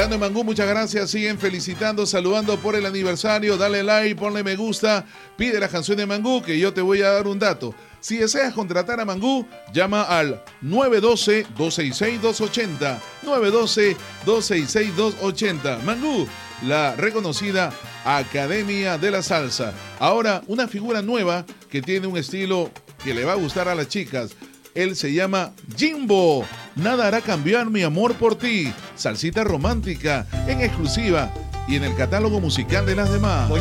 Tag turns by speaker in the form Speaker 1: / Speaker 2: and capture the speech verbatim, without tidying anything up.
Speaker 1: Esperando en Mangú, muchas gracias. Siguen felicitando, saludando por el aniversario. Dale like, ponle me gusta, pide la canción de Mangú, que yo te voy a dar un dato. Si deseas contratar a Mangú, llama al nueve uno dos, dos seis seis, dos ocho cero. nueve uno dos, dos seis seis, dos ocho cero. Mangú, la reconocida Academia de la Salsa. Ahora, una figura nueva que tiene un estilo que le va a gustar a las chicas. Él se llama Jimbo. Nada hará cambiar mi amor por ti. Salsita romántica, en exclusiva y en el catálogo musical de las demás.